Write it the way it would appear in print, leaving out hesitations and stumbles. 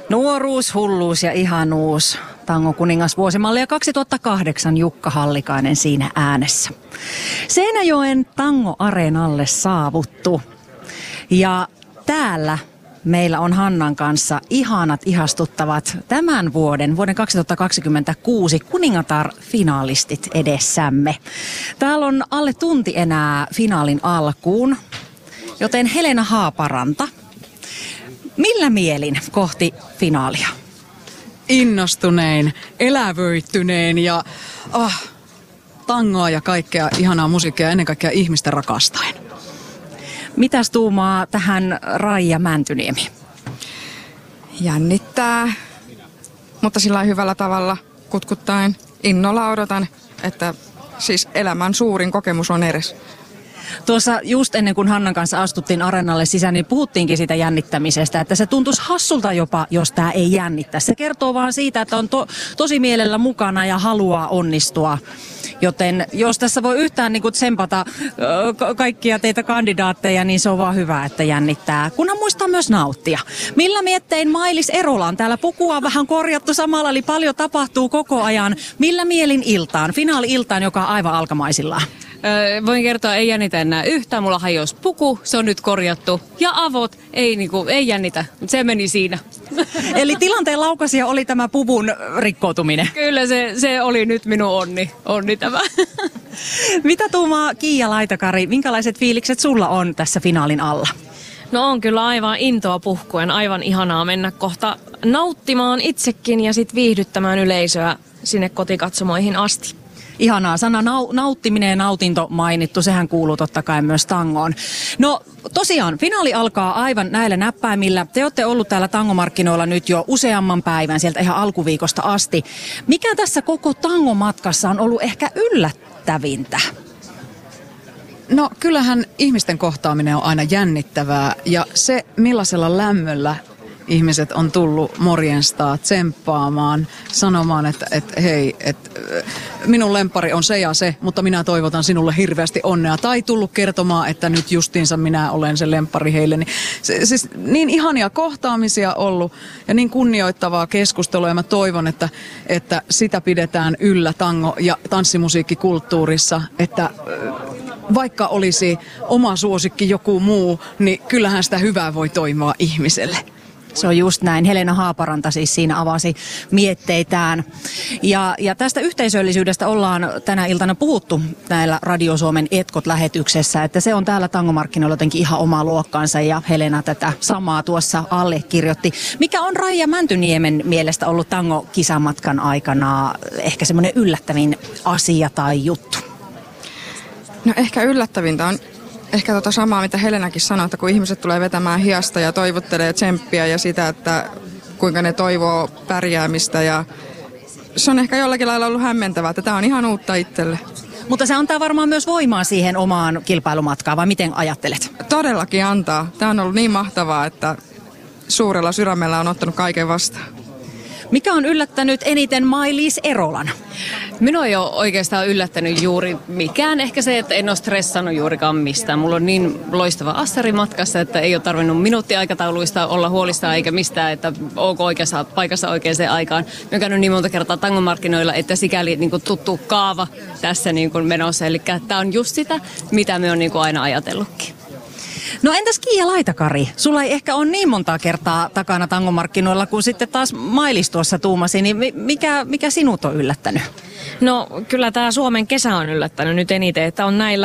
Nuoruus, hulluus ja ihanuus. Tango kuningas vuosimallia 2008 Jukka Hallikainen siinä äänessä. Seinäjoen Tango-areenalle saavuttu. Ja täällä meillä on Hannan kanssa ihanat, ihastuttavat tämän vuoden 2026 kuningatar-finaalistit edessämme. Täällä on alle tunti enää finaalin alkuun, joten Helena Haaparanta, millä mielin kohti finaalia? Innostunein, elävöittyneen ja tangoa ja kaikkea ihanaa musiikkia ja ennen kaikkea ihmistä rakastaen. Mitäs tuumaa tähän Raija Mäntyniemi? Jännittää, mutta sillä hyvällä tavalla kutkuttaen. Innolla odotan, että siis elämän suurin kokemus on edes. Tuossa just ennen kuin Hannan kanssa astuttiin areenalle sisään, niin puhuttiinkin siitä jännittämisestä, että se tuntuisi hassulta jopa, jos tämä ei jännittä. Se kertoo vaan siitä, että on tosi mielellä mukana ja haluaa onnistua. Joten jos tässä voi yhtään niin kuin tsempata kaikkia teitä kandidaatteja, niin se on vaan hyvä, että jännittää. Kunhan muistaa myös nauttia. Millä miettein Mailis Erola on täällä pukua vähän korjattu samalla, eli paljon tapahtuu koko ajan. Millä mielin iltaan, finaali-iltaan, joka on aivan alkamaisillaan? Voin kertoa, ei jännitä enää yhtään. Mulla hajosi puku, se on nyt korjattu. Ja avot, ei jännitä. Se meni siinä. Eli tilanteen laukaisija oli tämä puvun rikkoutuminen. Kyllä se oli nyt minun onni tämä. Mitä tuumaa Kiia Laitakari, minkälaiset fiilikset sulla on tässä finaalin alla? No on kyllä aivan intoa puhkuen, aivan ihanaa mennä kohta nauttimaan itsekin ja sitten viihdyttämään yleisöä sinne kotikatsomoihin asti. Ihanaa. Sana nauttiminen ja nautinto mainittu, sehän kuuluu totta kai myös tangoon. No tosiaan, finaali alkaa aivan näillä näppäimillä. Te olette ollut täällä tangomarkkinoilla nyt jo useamman päivän, sieltä ihan alkuviikosta asti. Mikä tässä koko tangomatkassa on ollut ehkä yllättävintä? No kyllähän ihmisten kohtaaminen on aina jännittävää ja se millaisella lämmöllä ihmiset on tullut morjenstaa, tsemppaamaan, sanomaan, että hei, minun lempari on se ja se, mutta minä toivotan sinulle hirveästi onnea. Tai tullut kertomaan, että nyt justiinsa minä olen se lempari heille. Siis niin ihania kohtaamisia ollut ja niin kunnioittavaa keskustelua. Ja mä toivon, että sitä pidetään yllä tango- ja tanssimusiikkikulttuurissa, että vaikka olisi oma suosikki joku muu, niin kyllähän sitä hyvää voi toimia ihmiselle. Se on just näin. Helena Haaparanta siis siinä avasi mietteitään. Ja tästä yhteisöllisyydestä ollaan tänä iltana puhuttu näillä Radio Suomen Etkot-lähetyksessä, että se on täällä tangomarkkinoilla jotenkin ihan oma luokkansa ja Helena tätä samaa tuossa allekirjoitti. Mikä on Raija Mäntyniemen mielestä ollut tango-kisamatkan aikana ehkä semmoinen yllättävin asia tai juttu? No ehkä yllättävintä on ehkä samaa, mitä Helenakin sanoi, että kun ihmiset tulee vetämään hiasta ja toivottelee tsemppiä ja sitä, että kuinka ne toivoo pärjäämistä. Ja se on ehkä jollakin lailla ollut hämmentävää, että tämä on ihan uutta itselle. Mutta se antaa varmaan myös voimaa siihen omaan kilpailumatkaan, vai miten ajattelet? Todellakin antaa. Tämä on ollut niin mahtavaa, että suurella sydämellä on ottanut kaiken vastaan. Mikä on yllättänyt eniten Mailis Erolan? Minua ei ole oikeastaan yllättänyt juuri mikään. Ehkä se, että en ole stressannut juurikaan mistään. Mulla on niin loistava assari matkassa, että ei ole tarvinnut minuuttiaikatauluista olla huolissaan eikä mistään, että onko oikeassa paikassa oikeaan aikaan. Mä oon käynyt niin monta kertaa tangomarkkinoilla, että sikäli niin kuin tuttu kaava tässä niin kuin menossa. Eli tämä on just sitä, mitä me on niin kuin aina ajatellutkin. No entäs Kiia Laitakari? Sulla ei ehkä ole niin montaa kertaa takana tangomarkkinoilla, kun sitten taas Mailis tuossa tuumasi, niin mikä sinut on yllättänyt? No kyllä tämä Suomen kesä on yllättänyt nyt eniten, että on näillä